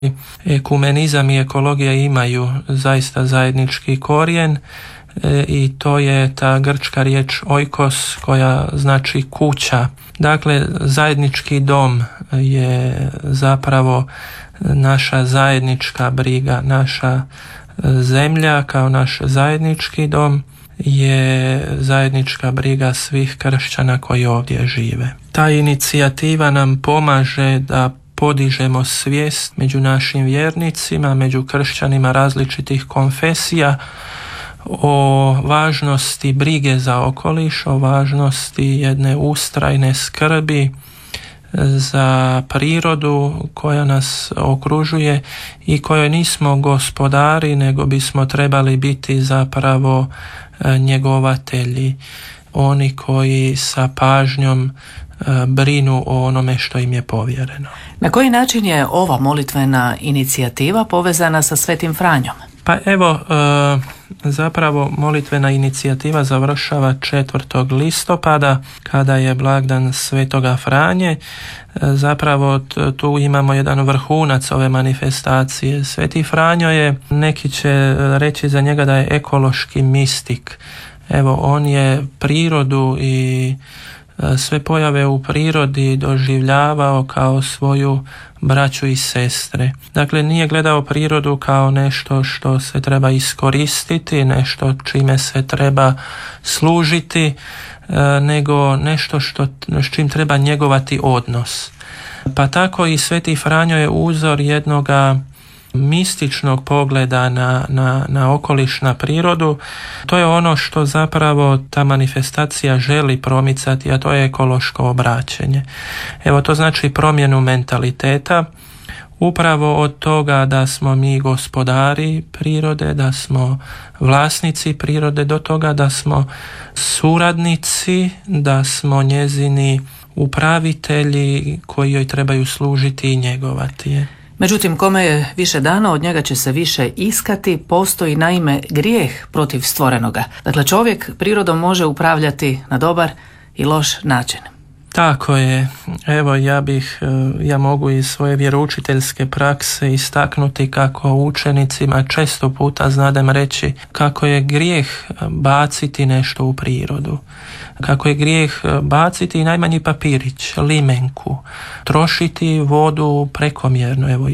Ekumenizam i ekologija imaju zaista zajednički korijen i to je ta grčka riječ oikos koja znači kuća. Dakle, zajednički dom je zapravo naša zajednička briga, naša zemlja kao naš zajednički dom je zajednička briga svih kršćana koji ovdje žive. Ta inicijativa nam pomaže da podižemo svijest među našim vjernicima, među kršćanima različitih konfesija o važnosti brige za okoliš, o važnosti jedne ustrajne skrbi za prirodu koja nas okružuje i kojoj nismo gospodari, nego bismo trebali biti zapravo njegovatelji, oni koji sa pažnjom brinu o onome što im je povjereno. Na koji način je ova molitvena inicijativa povezana sa Svetim Franjom? Pa evo, zapravo molitvena inicijativa završava 4. listopada kada je blagdan Svetoga Franje. Zapravo tu imamo jedan vrhunac ove manifestacije. Sveti Franjo je, neki će reći za njega da je ekološki mistik. Evo, on je prirodu i sve pojave u prirodi doživljavao kao svoju braću i sestre. Dakle, nije gledao prirodu kao nešto što se treba iskoristiti, nešto čime se treba služiti, nego nešto s čim treba njegovati odnos. Pa tako i Sveti Franjo je uzor jednoga mističnog pogleda na okoliš, na prirodu. To je ono što zapravo ta manifestacija želi promicati, a to je ekološko obraćenje. Evo, to znači promjenu mentaliteta, upravo od toga da smo mi gospodari prirode, da smo vlasnici prirode, do toga da smo suradnici, da smo njezini upravitelji koji joj trebaju služiti i njegovati je. Međutim, kome je više dana, od njega će se više iskati. Postoji naime grijeh protiv stvorenoga. Dakle, čovjek prirodom može upravljati na dobar i loš način. Tako je. Evo, ja mogu iz svoje vjeroučiteljske prakse istaknuti kako učenicima često puta znadem reći kako je grijeh baciti nešto u prirodu. Kako je grijeh baciti najmanji papirić, limenku, trošiti vodu prekomjerno. Evo,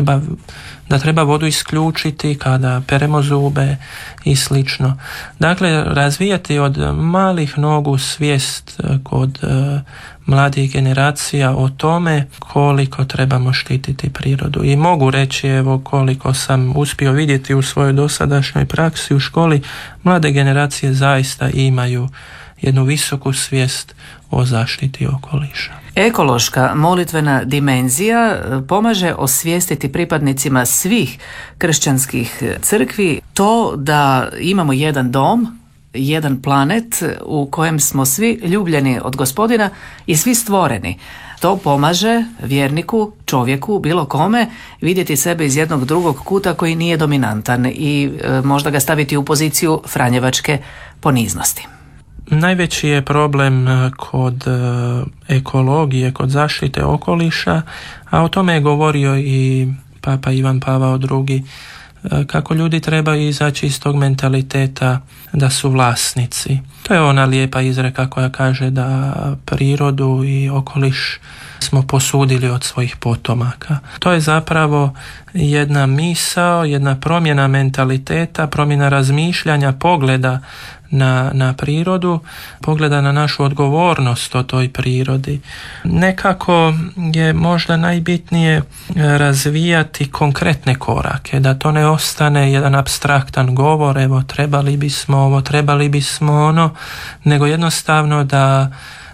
treba vodu isključiti kada peremo zube i slično. Dakle, razvijati od malih nogu svijest kod mladih generacija o tome koliko trebamo štititi prirodu. I mogu reći, evo, koliko sam uspio vidjeti u svojoj dosadašnjoj praksi u školi, mlade generacije zaista imaju jednu visoku svijest o zaštiti okoliša. Ekološka molitvena dimenzija pomaže osvijestiti pripadnicima svih kršćanskih crkvi to da imamo jedan dom, jedan planet u kojem smo svi ljubljeni od Gospodina i svi stvoreni. To pomaže vjerniku, čovjeku, bilo kome, vidjeti sebe iz jednog drugog kuta koji nije dominantan i možda ga staviti u poziciju franjevačke poniznosti. Najveći je problem kod ekologije, kod zaštite okoliša, a o tome je govorio i Papa Ivan Pavao II, kako ljudi trebaju izaći iz tog mentaliteta da su vlasnici. To je ona lijepa izreka koja kaže da prirodu i okoliš smo posudili od svojih potomaka. To je zapravo jedna misao, jedna promjena mentaliteta, promjena razmišljanja, pogleda na prirodu, pogleda na našu odgovornost o toj prirodi. Nekako je možda najbitnije razvijati konkretne korake, da to ne ostane jedan apstraktan govor, evo trebali bismo ovo, trebali bismo ono, nego jednostavno da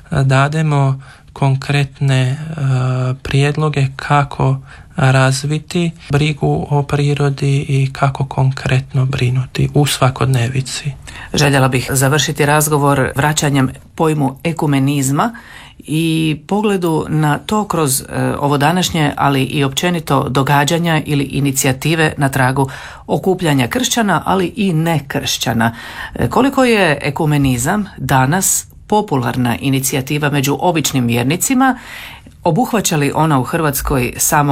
dademo konkretne prijedloge kako razviti brigu o prirodi i kako konkretno brinuti u svakodnevici. Željela bih završiti razgovor vraćanjem pojmu ekumenizma i pogledu na to kroz ovo današnje, ali i općenito događanja ili inicijative na tragu okupljanja kršćana, ali i nekršćana. Koliko je ekumenizam danas popularna inicijativa među običnim vjernicima? Obuhvaća li ona u Hrvatskoj samo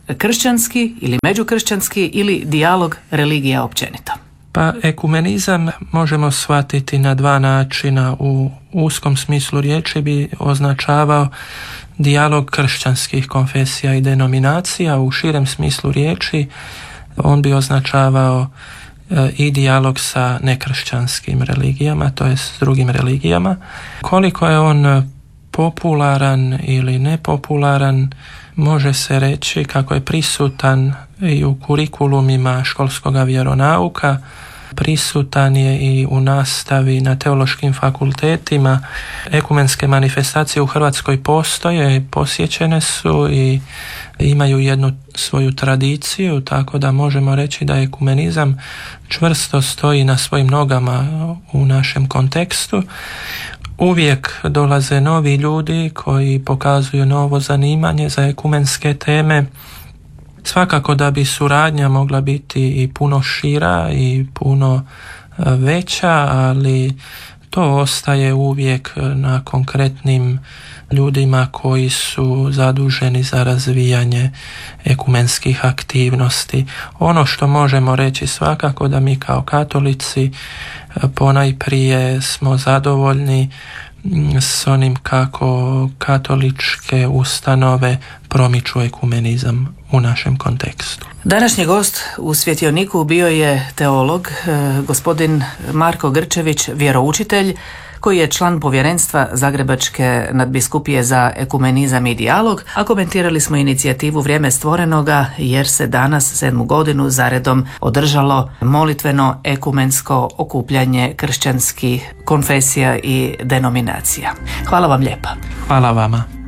kršćanski ili međukršćanski ili dijalog religija općenito? Pa ekumenizam možemo shvatiti na dva načina. U uskom smislu riječi bi označavao dijalog kršćanskih konfesija i denominacija, u širem smislu riječi on bi označavao i dijalog sa nekršćanskim religijama, to je s drugim religijama. Koliko je on popularan ili nepopularan, može se reći kako je prisutan i u kurikulumima školskog vjeronauka, prisutan je i u nastavi na teološkim fakultetima. Ekumenske manifestacije u Hrvatskoj postoje, posjećene su i imaju jednu svoju tradiciju, tako da možemo reći da ekumenizam čvrsto stoji na svojim nogama u našem kontekstu. Uvijek dolaze novi ljudi koji pokazuju novo zanimanje za ekumenske teme. Svakako da bi suradnja mogla biti i puno šira i puno veća, ali to ostaje uvijek na konkretnim ljudima koji su zaduženi za razvijanje ekumenskih aktivnosti. Ono što možemo reći svakako da mi kao katolici ponajprije smo zadovoljni s onim kako katoličke ustanove promiču ekumenizam u našem kontekstu. Današnji gost u Svjetioniku bio je teolog, gospodin Marko Grčević, vjeroučitelj, koji je član povjerenstva Zagrebačke nadbiskupije za ekumenizam i dijalog, a komentirali smo inicijativu Vrijeme stvorenoga jer se danas 7. godinu zaredom održalo molitveno ekumensko okupljanje kršćanskih konfesija i denominacija. Hvala vam lijepa. Hvala vama.